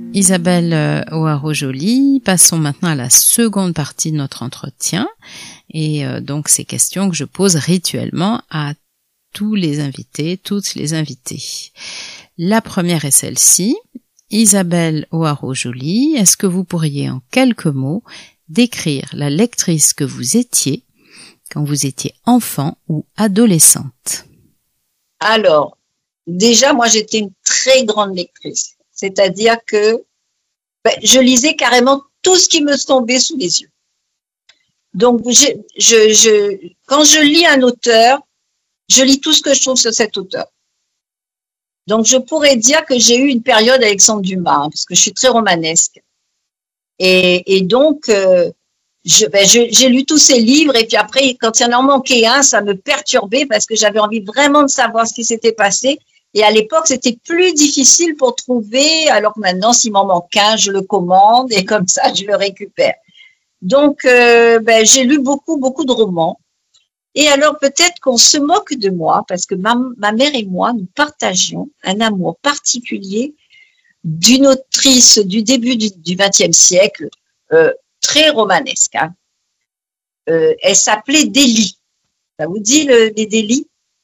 Isabelle Hoarau-Joly, passons maintenant à la seconde partie de notre entretien. Et donc ces questions que je pose rituellement à tous les invités, toutes les invitées. La première est celle-ci. Isabelle Hoarau-Joly, est-ce que vous pourriez en quelques mots décrire la lectrice que vous étiez quand vous étiez enfant ou adolescente? Alors, déjà, moi, j'étais une très grande lectrice. C'est-à-dire que je lisais carrément tout ce qui me tombait sous les yeux. Donc, quand je lis un auteur, je lis tout ce que je trouve sur cet auteur. Donc, je pourrais dire que j'ai eu une période Alexandre Dumas, parce que je suis très romanesque. Et donc, j'ai lu tous ses livres, et puis après, quand il en manquait un, ça me perturbait parce que j'avais envie vraiment de savoir ce qui s'était passé. Et à l'époque, c'était plus difficile pour trouver, alors que maintenant, s'il m'en manque un, je le commande et comme ça, je le récupère. Donc, j'ai lu beaucoup de romans. Et alors, peut-être qu'on se moque de moi parce que ma mère et moi, nous partagions un amour particulier d'une autrice du début du XXe siècle, très romanesque. Hein. Elle s'appelait Délie. Ça vous dit les Délie?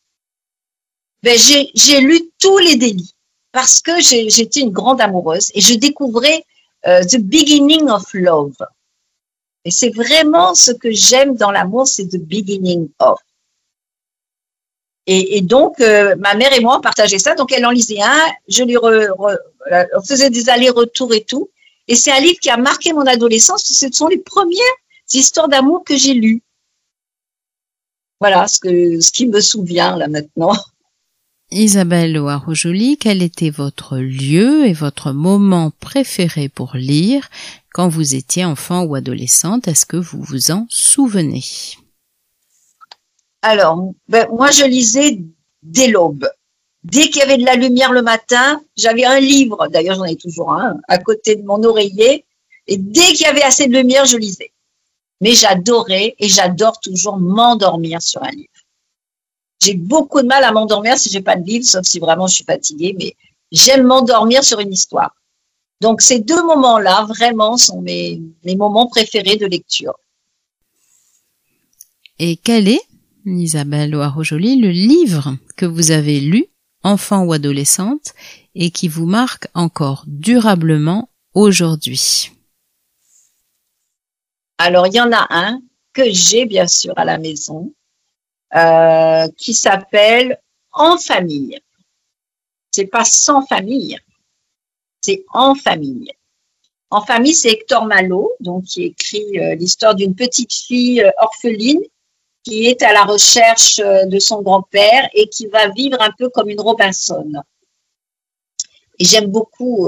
J'ai lu tous les Délie parce que j'étais une grande amoureuse et je découvrais The Beginning of Love. Et c'est vraiment ce que j'aime dans l'amour, c'est The Beginning of. Et donc, ma mère et moi, on partageait ça. Donc, elle en lisait un, on faisait des allers-retours et tout. Et c'est un livre qui a marqué mon adolescence. Ce sont les premières histoires d'amour que j'ai lues. Voilà ce qui me souvient là maintenant. Isabelle Hoarau-Joly, quel était votre lieu et votre moment préféré pour lire quand vous étiez enfant ou adolescente? Est-ce que vous vous en souvenez? Alors, moi je lisais dès l'aube. Dès qu'il y avait de la lumière le matin, j'avais un livre, d'ailleurs j'en ai toujours un, à côté de mon oreiller, et dès qu'il y avait assez de lumière, je lisais. Mais j'adorais et j'adore toujours m'endormir sur un livre. J'ai beaucoup de mal à m'endormir si j'ai pas de livre, sauf si vraiment je suis fatiguée, mais j'aime m'endormir sur une histoire. Donc, ces deux moments-là, vraiment, sont mes moments préférés de lecture. Et quel est, Isabelle Hoarau-Joly, le livre que vous avez lu, enfant ou adolescente, et qui vous marque encore durablement aujourd'hui? Alors, il y en a un que j'ai bien sûr à la maison, qui s'appelle En famille. C'est pas Sans famille, c'est En famille. En famille, c'est Hector Malot, donc qui écrit l'histoire d'une petite fille orpheline qui est à la recherche de son grand-père et qui va vivre un peu comme une Robinson. Et j'aime beaucoup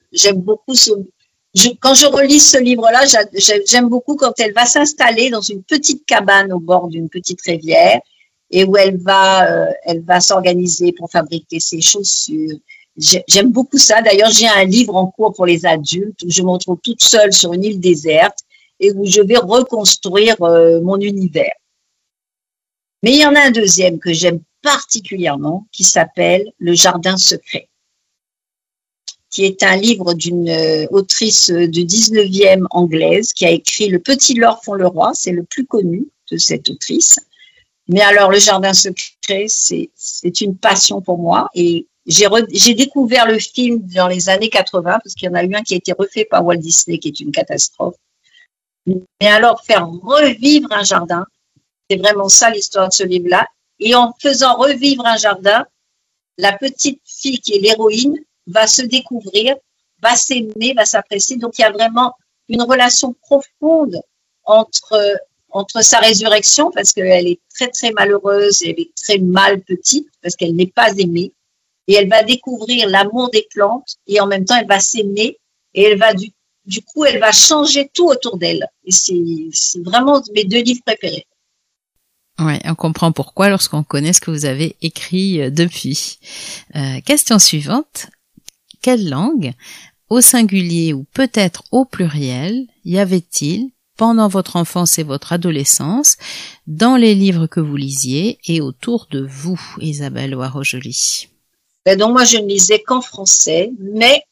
quand je relis ce livre-là, j'aime beaucoup quand elle va s'installer dans une petite cabane au bord d'une petite rivière et où elle va s'organiser pour fabriquer ses chaussures. J'aime beaucoup ça. D'ailleurs, j'ai un livre en cours pour les adultes où je me retrouve toute seule sur une île déserte et où je vais reconstruire mon univers. Mais il y en a un deuxième que j'aime particulièrement qui s'appelle Le Jardin secret, qui est un livre d'une autrice du 19e anglaise qui a écrit Le Petit Lord font le roi, c'est le plus connu de cette autrice. Mais alors, Le Jardin secret, c'est une passion pour moi et j'ai découvert le film dans les années 80 parce qu'il y en a eu un qui a été refait par Walt Disney qui est une catastrophe. Mais alors, faire revivre un jardin, c'est vraiment ça l'histoire de ce livre-là. Et en faisant revivre un jardin, la petite fille qui est l'héroïne va se découvrir, va s'aimer, va s'apprécier. Donc, il y a vraiment une relation profonde entre sa résurrection, parce qu'elle est très, très malheureuse, et elle est très mal petite, parce qu'elle n'est pas aimée. Et elle va découvrir l'amour des plantes, et en même temps, elle va s'aimer, et elle va du coup, elle va changer tout autour d'elle. Et c'est vraiment mes deux livres préférés. Ouais, on comprend pourquoi lorsqu'on connaît ce que vous avez écrit depuis. Question suivante. Quelle langue, au singulier ou peut-être au pluriel, y avait-il pendant votre enfance et votre adolescence, dans les livres que vous lisiez et autour de vous, Isabelle Hoarau-Joly? Donc moi, je ne lisais qu'en français, mais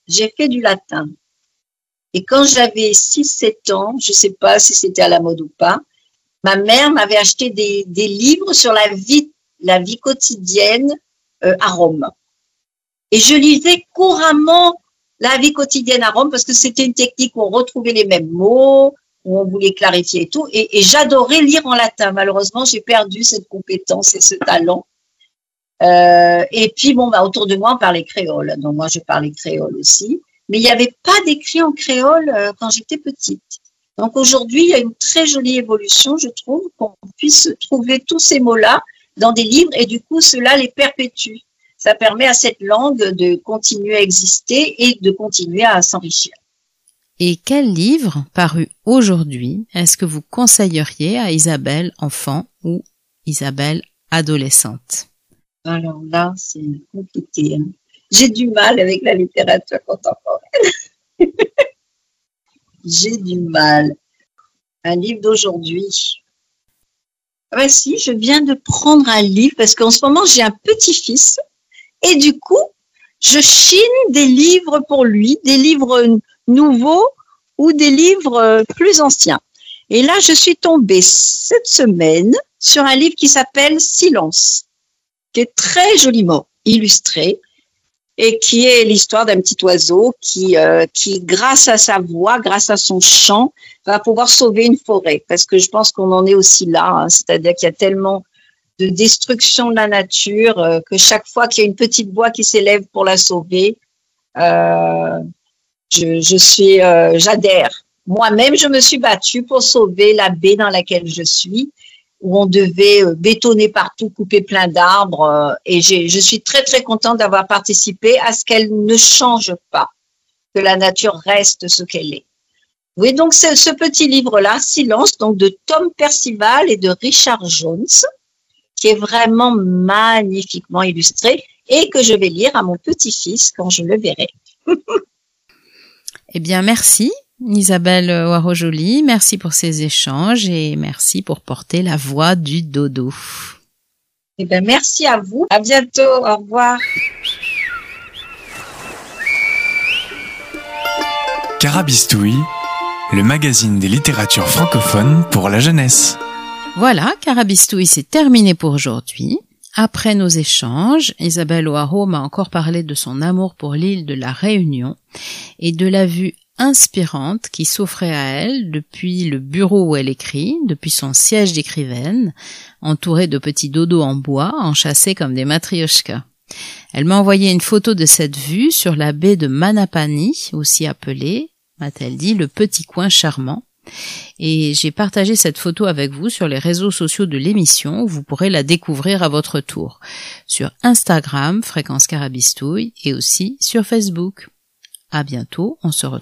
j'ai fait du latin. Et quand j'avais 6-7 ans, je sais pas si c'était à la mode ou pas, ma mère m'avait acheté des livres sur la vie quotidienne à Rome. Et je lisais couramment la vie quotidienne à Rome parce que c'était une technique où on retrouvait les mêmes mots, où on voulait clarifier et tout. Et j'adorais lire en latin. Malheureusement, j'ai perdu cette compétence et ce talent. Et puis, autour de moi, on parlait créole. Donc, moi, je parlais créole aussi. Mais il n'y avait pas d'écrit en créole quand j'étais petite. Donc, aujourd'hui, il y a une très jolie évolution, je trouve, qu'on puisse trouver tous ces mots-là dans des livres et du coup, cela les perpétue. Ça permet à cette langue de continuer à exister et de continuer à s'enrichir. Et quel livre, paru aujourd'hui, est-ce que vous conseilleriez à Isabelle enfant ou Isabelle adolescente? Alors là, c'est compliqué. J'ai du mal avec la littérature contemporaine. J'ai du mal. Un livre d'aujourd'hui. Ben si, je viens de prendre un livre parce qu'en ce moment, j'ai un petit-fils et du coup, je chine des livres pour lui, des livres nouveaux ou des livres plus anciens. Et là, je suis tombée cette semaine sur un livre qui s'appelle Silence, qui est très joliment illustré et qui est l'histoire d'un petit oiseau qui, grâce à sa voix, grâce à son chant, va pouvoir sauver une forêt. Parce que je pense qu'on en est aussi là, hein, c'est-à-dire qu'il y a tellement de destruction de la nature que chaque fois qu'il y a une petite voix qui s'élève pour la sauver, j'adhère. Moi-même, je me suis battue pour sauver la baie dans laquelle je suis, où on devait bétonner partout, couper plein d'arbres. Et je suis très, très contente d'avoir participé à ce qu'elle ne change pas, que la nature reste ce qu'elle est. Oui, donc c'est ce petit livre-là, Silence, donc de Tom Percival et de Richard Jones, qui est vraiment magnifiquement illustré et que je vais lire à mon petit-fils quand je le verrai. Eh bien, merci Isabelle Oiro-Joly, merci pour ces échanges et merci pour porter la voix du dodo. Eh bien, merci à vous. À bientôt. Au revoir. Carabistouille, le magazine des littératures francophones pour la jeunesse. Voilà, Carabistouille, c'est terminé pour aujourd'hui. Après nos échanges, Isabelle Oiro m'a encore parlé de son amour pour l'île de la Réunion et de la vue inspirante qui s'offrait à elle depuis le bureau où elle écrit, depuis son siège d'écrivaine, entourée de petits dodos en bois, enchâssés comme des matrioshkas. Elle m'a envoyé une photo de cette vue sur la baie de Manapani, aussi appelée, m'a-t-elle dit, le petit coin charmant. Et j'ai partagé cette photo avec vous sur les réseaux sociaux de l'émission où vous pourrez la découvrir à votre tour. Sur Instagram, Fréquence Carabistouille, et aussi sur Facebook. À bientôt, on se retrouve.